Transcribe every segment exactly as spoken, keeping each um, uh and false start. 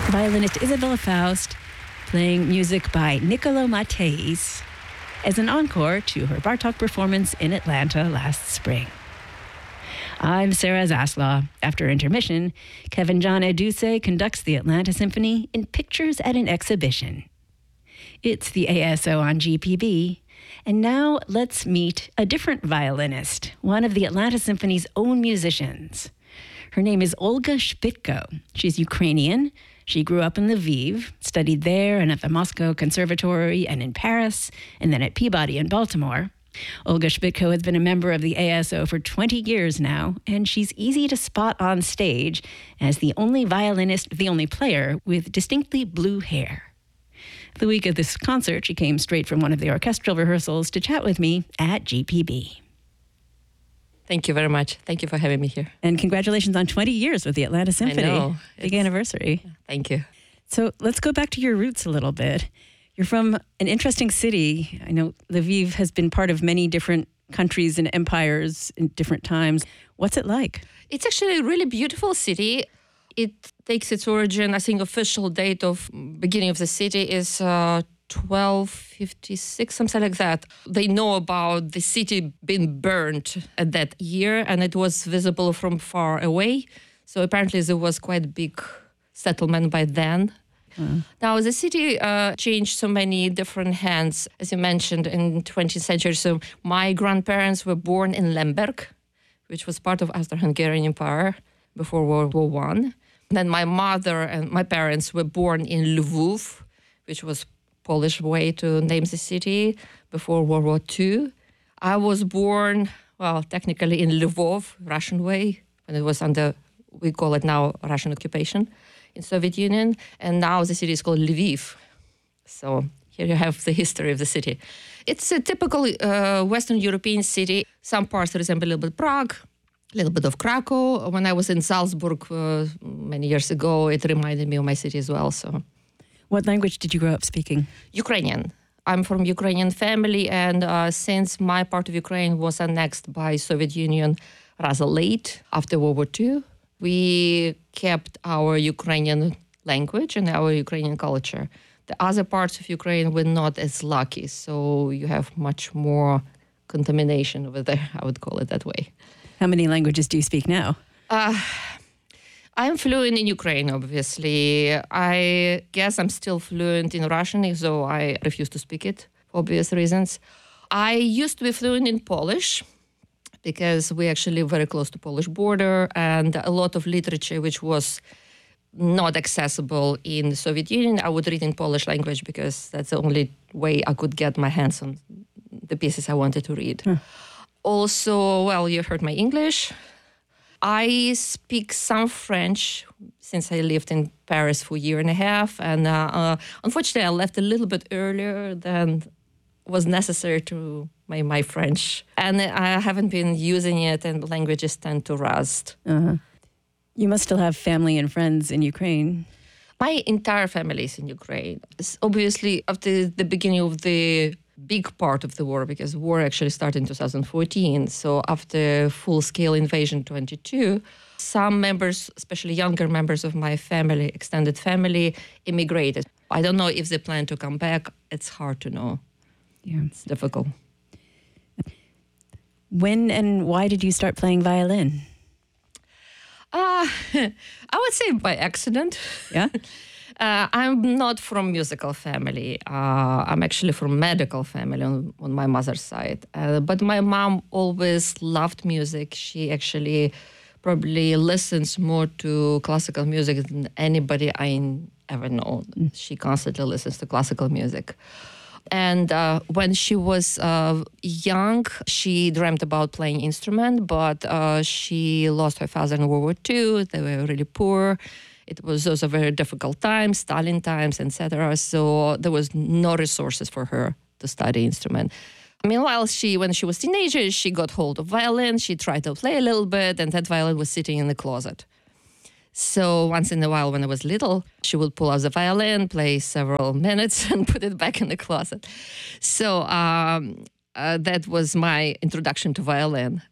Violinist Isabella Faust playing music by Niccolo Matteis as an encore to her Bartók performance in Atlanta last spring. I'm Sarah Zaslaw. After intermission, Kevin John Eduse conducts the Atlanta Symphony in Pictures at an Exhibition. It's the A S O on G P B. And now let's meet a different violinist, one of the Atlanta Symphony's own musicians. Her name is Olga Shpitko. She's Ukrainian. She grew up in Lviv, studied there and at the Moscow Conservatory and in Paris, and then at Peabody in Baltimore. Olga Shpitko has been a member of the A S O for twenty years now, and she's easy to spot on stage as the only violinist, the only player with distinctly blue hair. The week of this concert, she came straight from one of the orchestral rehearsals to chat with me at G P B. Thank you very much. Thank you for having me here. And congratulations on twenty years with the Atlanta Symphony. I know. Big anniversary. Thank you. So let's go back to your roots a little bit. You're from an interesting city. I know Lviv has been part of many different countries and empires in different times. What's it like? It's actually a really beautiful city. It takes its origin, I think official date of beginning of the city is uh, twelve fifty-six, something like that. They know about the city being burned at that year, and it was visible from far away. So apparently there was quite a big settlement by then. Mm. Now, the city uh, changed so many different hands, as you mentioned, in twentieth century. So my grandparents were born in Lemberg, which was part of Austro-Hungarian Empire before World War One. Then my mother and my parents were born in Lwów, which was Polish way to name the city, before World War Two. I was born, well, technically in Lvov, Russian way, when it was under, we call it now Russian occupation in Soviet Union. And now the city is called Lviv. So here you have the history of the city. It's a typical uh, Western European city. Some parts resemble a little bit Prague, a little bit of Krakow. When I was in Salzburg uh, many years ago, it reminded me of my city as well. So, what language did you grow up speaking? Ukrainian. I'm from Ukrainian family, and uh, since my part of Ukraine was annexed by Soviet Union rather late after World War Two, we kept our Ukrainian language and our Ukrainian culture. The other parts of Ukraine were not as lucky, so you have much more contamination over there, I would call it that way. How many languages do you speak now? Uh, I'm fluent in Ukraine, obviously. I guess I'm still fluent in Russian, so I refuse to speak it for obvious reasons. I used to be fluent in Polish because we actually very close to Polish border, and a lot of literature which was not accessible in the Soviet Union, I would read in Polish language because that's the only way I could get my hands on the pieces I wanted to read. Hmm. Also, well, you heard my English. I speak some French since I lived in Paris for a year and a half. And uh, uh, unfortunately, I left a little bit earlier than was necessary to my, my French. And I haven't been using it, and languages tend to rust. Uh-huh. You must still have family and friends in Ukraine. My entire family is in Ukraine. It's obviously, after the beginning of the big part of the war, because war actually started in two thousand fourteen. So after full-scale invasion twenty-two, some members, especially younger members of my family, extended family, immigrated. I don't know if they plan to come back. It's hard to know. Yeah, it's difficult. When and why did you start playing violin? Uh, I would say by accident. Yeah? Uh, I'm not from musical family. Uh, I'm actually from medical family on, on my mother's side. Uh, but my mom always loved music. She actually probably listens more to classical music than anybody I ever know. Mm. She constantly listens to classical music. And uh, when she was uh, young, she dreamt about playing instrument, but uh, she lost her father in World War Two. They were really poor. It was also very difficult times, Stalin times, et cetera. So there was no resources for her to study instrument. Meanwhile, she, when she was teenager, she got hold of violin. She tried to play a little bit, and that violin was sitting in the closet. So once in a while, when I was little, she would pull out the violin, play several minutes, and put it back in the closet. So um, uh, that was my introduction to violin.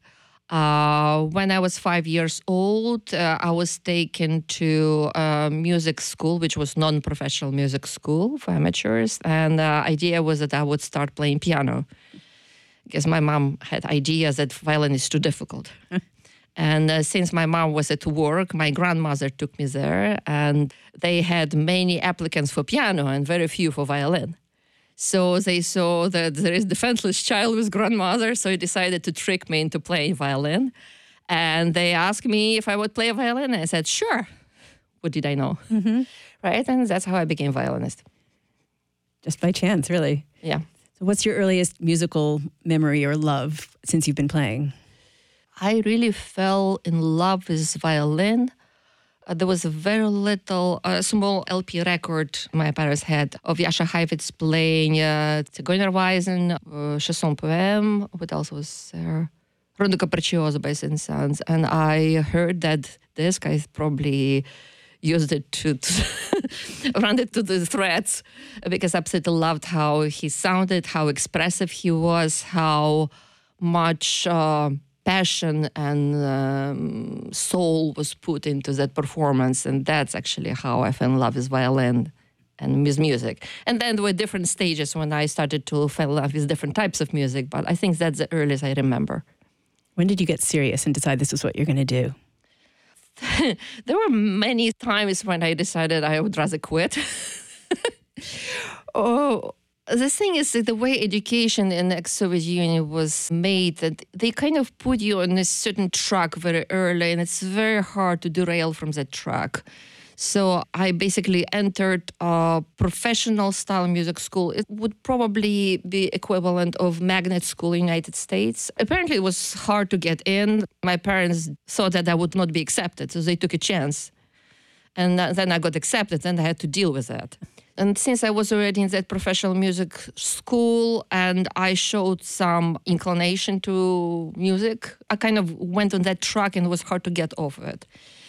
Uh, when I was five years old, uh, I was taken to a music school, which was non-professional music school for amateurs. And the idea was that I would start playing piano because my mom had ideas that violin is too difficult. And uh, since my mom was at work, my grandmother took me there, and they had many applicants for piano and very few for violin. So they saw that there is defenseless child with grandmother, so he decided to trick me into playing violin. And they asked me if I would play a violin, and I said, sure. What did I know? Mm-hmm. Right? And that's how I became violinist. Just by chance, really. Yeah. So what's your earliest musical memory or love since you've been playing? I really fell in love with violin. Uh, there was a very little, uh, small L P record my parents had of Jascha Heifetz playing uh, Zigeunerweisen, uh, Chanson Poème. What else was there? Rondo Capriccioso by Saint-Saëns. And I heard that disc. I probably used it to, to run it to the threads because I absolutely loved how he sounded, how expressive he was, how much... Uh, passion and um, soul was put into that performance. And that's actually how I fell in love with violin and with music. And then there were different stages when I started to fall in love with different types of music. But I think that's the earliest I remember. When did you get serious and decide this is what you're going to do? There were many times when I decided I would rather quit. oh, The thing is that the way education in the ex-Soviet Union was made, that they kind of put you on a certain track very early, and it's very hard to derail from that track. So I basically entered a professional style music school. It would probably be equivalent of magnet school in the United States. Apparently it was hard to get in. My parents thought that I would not be accepted, so they took a chance. And then I got accepted, and I had to deal with that. And since I was already in that professional music school and I showed some inclination to music, I kind of went on that track and it was hard to get off of it.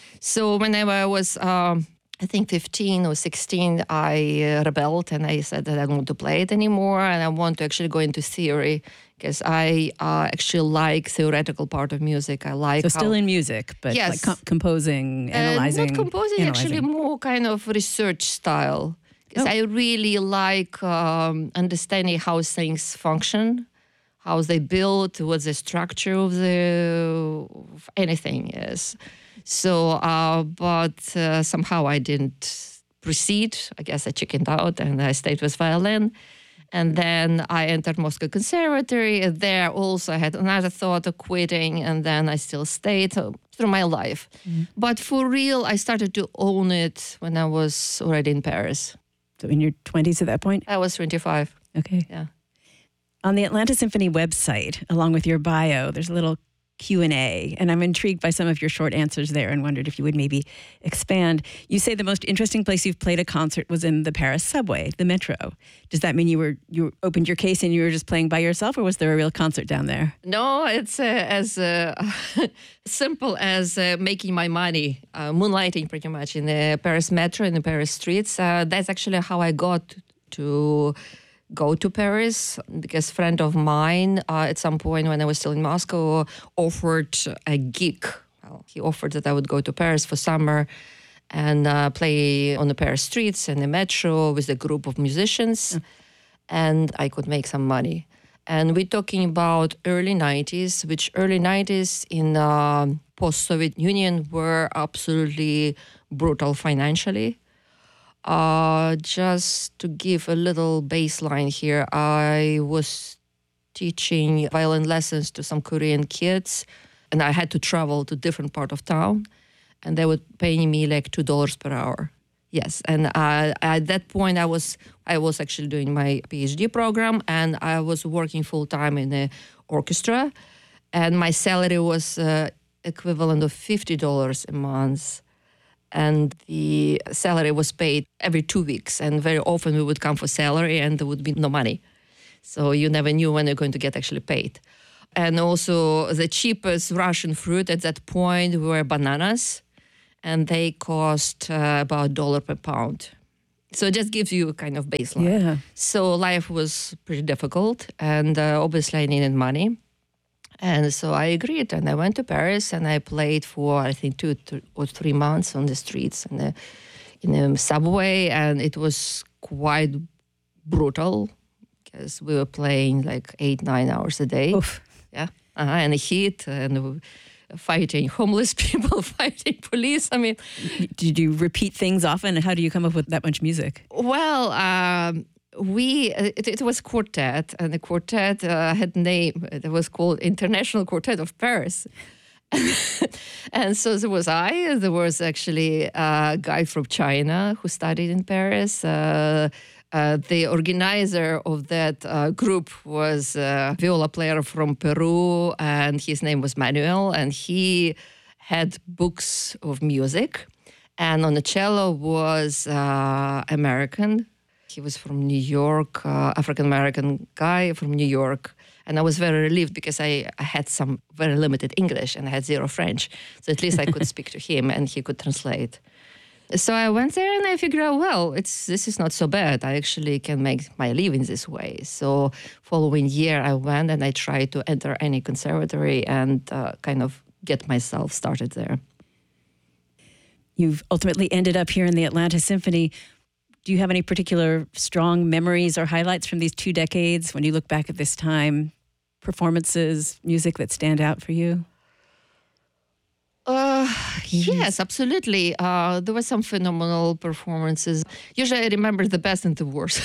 So whenever I was, um, I think fifteen or sixteen, I uh, rebelled and I said that I don't want to play it anymore and I want to actually go into theory because I uh, actually like theoretical part of music. I like So still how, in music, but yes. like com- composing, uh, analyzing. not composing, analyzing. actually more kind of research style. Because Oh. I really like um, understanding how things function, how they build, what the structure of the of anything is. So, uh, but uh, somehow I didn't proceed. I guess I chickened out and I stayed with violin. And then I entered Moscow Conservatory. And there also I had another thought of quitting, and then I still stayed uh, through my life. Mm-hmm. But for real, I started to own it when I was already in Paris. So in your twenties at that point? I was twenty-five. Okay. Yeah. On the Atlanta Symphony website, along with your bio, there's a little Q and A, and I'm intrigued by some of your short answers there and wondered if you would maybe expand. You say the most interesting place you've played a concert was in the Paris subway, the metro. Does that mean you were you opened your case and you were just playing by yourself, or was there a real concert down there? No, it's uh, as uh, simple as uh, making my money, uh, moonlighting pretty much in the Paris metro, in the Paris streets. Uh, that's actually how I got to go to Paris, because a friend of mine uh, at some point when I was still in Moscow offered a gig. Well, he offered that I would go to Paris for summer and uh, play on the Paris streets and the metro with a group of musicians, mm. and I could make some money. And we're talking about early nineties, which early nineties in uh, post-Soviet Union were absolutely brutal financially. Uh, just to give a little baseline here, I was teaching violin lessons to some Korean kids, and I had to travel to different part of town, and they were paying me like two dollars per hour. Yes, and uh, at that point, I was I was actually doing my PhD program, and I was working full time in the orchestra, and my salary was uh, equivalent of fifty dollars a month. And the salary was paid every two weeks. And very often we would come for salary and there would be no money. So you never knew when you're going to get actually paid. And also the cheapest Russian fruit at that point were bananas. And they cost uh, about a dollar per pound. So it just gives you a kind of baseline. Yeah. So life was pretty difficult. And uh, obviously I needed money. And so I agreed, and I went to Paris, and I played for I think two th- or three months on the streets and the, in the subway, and it was quite brutal because we were playing like eight nine hours a day. Oof. Yeah, uh-huh, and the heat and fighting homeless people, fighting police. I mean, Did you repeat things often? And how do you come up with that much music? well. Um, We it, it was quartet, and the quartet uh, had name. It was called International Quartet of Paris, and so there was I. There was actually a guy from China who studied in Paris. Uh, uh, the organizer of that uh, group was a viola player from Peru, and his name was Manuel, and he had books of music. And on the cello was uh, American. He was from New York, uh, African-American guy from New York. And I was very relieved because I, I had some very limited English and I had zero French. So at least I could speak to him and he could translate. So I went there and I figured out, well, it's this is not so bad. I actually can make my living this way. So following year I went and I tried to enter any conservatory and uh, kind of get myself started there. You've ultimately ended up here in the Atlanta Symphony. Do you have any particular strong memories or highlights from these two decades when you look back at this time? Performances, music that stand out for you? Uh, yes, absolutely. Uh, there were some phenomenal performances. Usually I remember the best and the worst.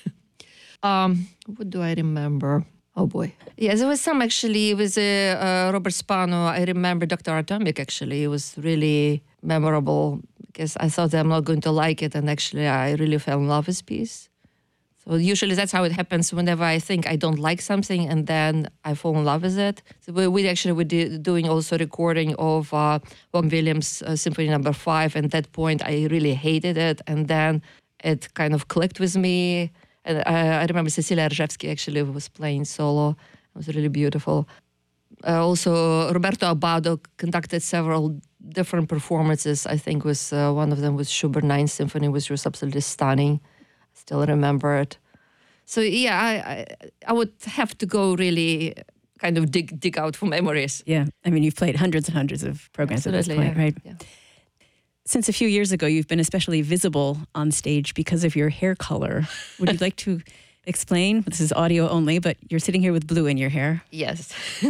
um, what do I remember? Oh boy. Yeah, there was some actually. It was uh, uh, Robert Spano. I remember Doctor Atomic actually. It was really memorable because I thought I'm not going to like it, and actually I really fell in love with this piece. So usually that's how it happens whenever I think I don't like something, and then I fall in love with it. So we, we actually were do, doing also recording of uh, Vaughan Williams uh, Symphony Number Five. And at that point, I really hated it, and then it kind of clicked with me. And I, I remember Cecilia Rжevsky actually was playing solo. It was really beautiful. Uh, also, Roberto Abbado conducted several different performances. I think was uh, one of them was Schubert Ninth Symphony, which was absolutely stunning. I still remember it. So yeah, I, I I would have to go really kind of dig dig out for memories. Yeah, I mean, you've played hundreds and hundreds of programs Absolutely, at this point, yeah. right? Yeah. Since a few years ago, you've been especially visible on stage because of your hair color. Would you like to explain? This is audio only, but you're sitting here with blue in your hair. Yes.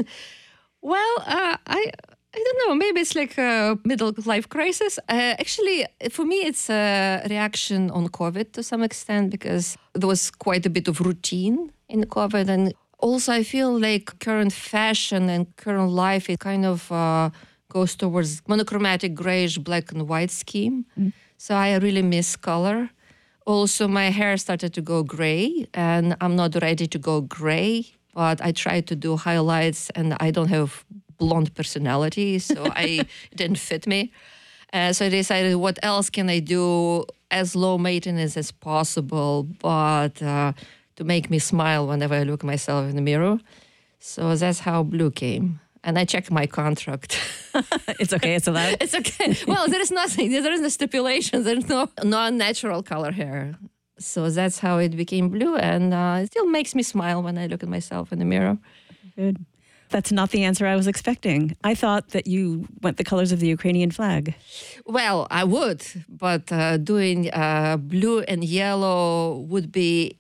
Well, uh, I I don't know. Maybe it's like a middle life crisis. Uh, actually, for me, it's a reaction on COVID to some extent because there was quite a bit of routine in COVID, and also I feel like current fashion and current life it kind of uh, goes towards monochromatic grayish black and white scheme. Mm. So I really miss color. Also, my hair started to go gray, and I'm not ready to go gray. But I tried to do highlights, and I don't have blonde personality, so I it didn't fit me. Uh, so I decided, what else can I do as low maintenance as possible, but uh, to make me smile whenever I look at myself in the mirror. So that's how blue came. And I checked my contract. It's okay, it's allowed? It's okay. Well, there is nothing. There is no stipulations. There's no non-natural color hair. So that's how it became blue. And uh, it still makes me smile when I look at myself in the mirror. Good. That's not the answer I was expecting. I thought that you went the colors of the Ukrainian flag. Well, I would, but uh, doing uh, blue and yellow would be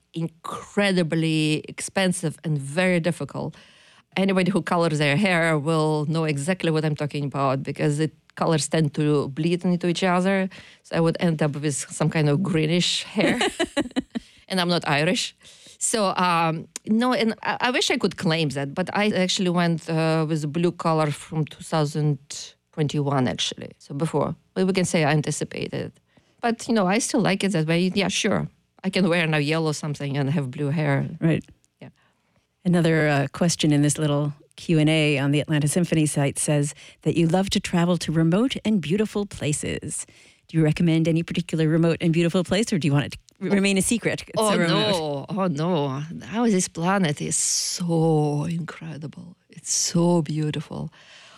incredibly expensive and very difficult. Anybody who colors their hair will know exactly what I'm talking about because the colors tend to bleed into each other. So I would end up with some kind of greenish hair. And I'm not Irish. So, um, no, and I, I wish I could claim that, but I actually went uh, with a blue color from two thousand twenty-one, actually. So before, well, we can say I anticipated. But, you know, I still like it that way. Yeah, sure. I can wear now yellow something and have blue hair. Right. Yeah. Another uh, question in this little Q and A on the Atlanta Symphony site says that you love to travel to remote and beautiful places. Do you recommend any particular remote and beautiful place, or do you want it to remain a secret? It's oh, so no. Oh, no. How this planet is so incredible. It's so beautiful.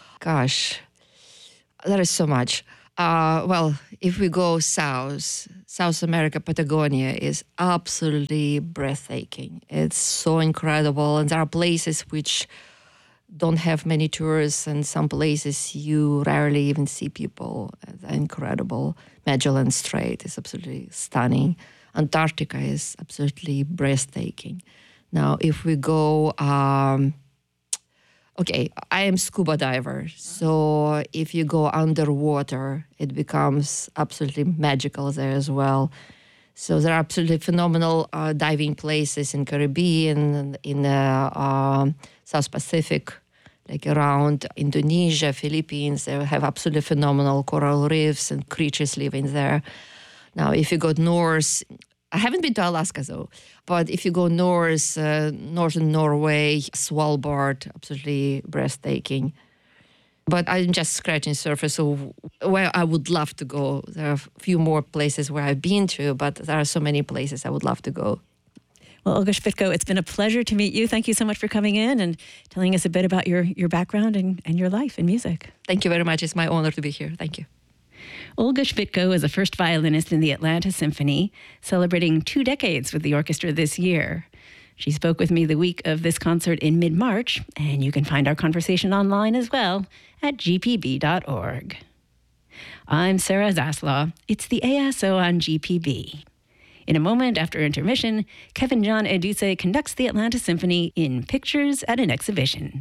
Gosh, there is so much. Uh, well, if we go south, South America, Patagonia is absolutely breathtaking. It's so incredible. And there are places which don't have many tourists, and some places you rarely even see people. They're incredible. Magellan Strait is absolutely stunning. Antarctica is absolutely breathtaking. Now, if we go, um, okay, I am scuba diver, so if you go underwater, it becomes absolutely magical there as well. So there are absolutely phenomenal uh, diving places in Caribbean, in the uh, South Pacific, like around Indonesia, Philippines. They have absolutely phenomenal coral reefs and creatures living there. Now, if you go north, I haven't been to Alaska though, but if you go north, uh, northern Norway, Svalbard, absolutely breathtaking. But I'm just scratching the surface of where I would love to go. There are a few more places where I've been to, but there are so many places I would love to go. Well, Olga Shpytko, it's been a pleasure to meet you. Thank you so much for coming in and telling us a bit about your, your background and, and your life in music. Thank you very much. It's my honor to be here. Thank you. Olga Shpytko is a first violinist in the Atlanta Symphony, celebrating two decades with the orchestra this year. She spoke with me the week of this concert in mid-March, and you can find our conversation online as well at g p b dot org. I'm Sarah Zaslaw. It's the A S O on G P B. In a moment after intermission, Kevin John Eduse conducts the Atlanta Symphony in Pictures at an Exhibition.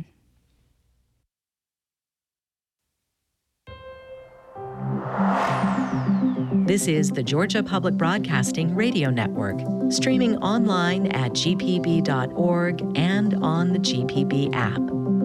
This is the Georgia Public Broadcasting Radio Network, streaming online at g p b dot org and on the G P B app.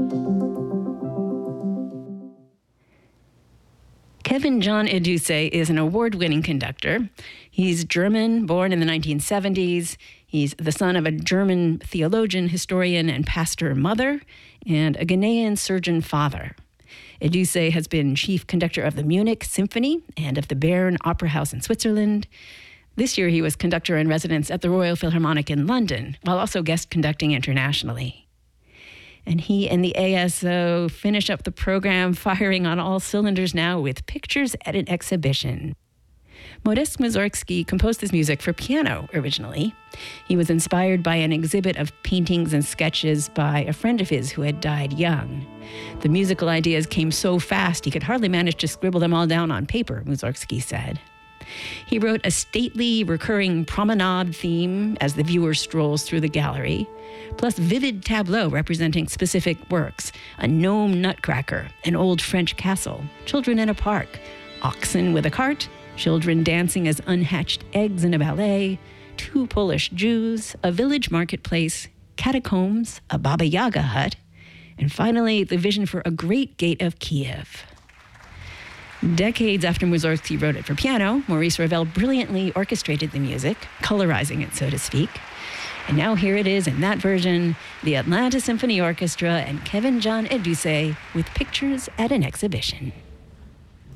Kevin John Eduse is an award-winning conductor. He's German, born in the nineteen seventies. He's the son of a German theologian, historian, and pastor mother, and a Ghanaian surgeon father. Eduse has been chief conductor of the Munich Symphony and of the Bern Opera House in Switzerland. This year, he was conductor in residence at the Royal Philharmonic in London, while also guest conducting internationally. And he and the A S O finish up the program firing on all cylinders now with Pictures at an Exhibition. Modest Mussorgsky composed this music for piano originally. He was inspired by an exhibit of paintings and sketches by a friend of his who had died young. The musical ideas came so fast he could hardly manage to scribble them all down on paper, Mussorgsky said. He wrote a stately, recurring promenade theme as the viewer strolls through the gallery, plus vivid tableaux representing specific works, a gnome nutcracker, an old French castle, children in a park, oxen with a cart, children dancing as unhatched eggs in a ballet, two Polish Jews, a village marketplace, catacombs, a Baba Yaga hut, and finally, the vision for a great gate of Kiev. Decades after Mussorgsky wrote it for piano, Maurice Ravel brilliantly orchestrated the music, colorizing it, so to speak. And now here it is in that version, the Atlanta Symphony Orchestra and Kevin John Eduse with Pictures at an Exhibition.